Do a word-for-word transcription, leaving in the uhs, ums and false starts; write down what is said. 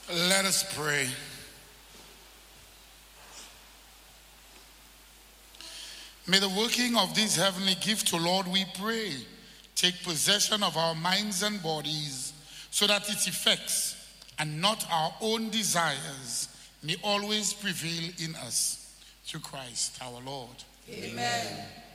Let us pray. May the working of this heavenly gift, O Lord, we pray, take possession of our minds and bodies, so that its effects and not our own desires may always prevail in us. Through Christ our Lord. Amen.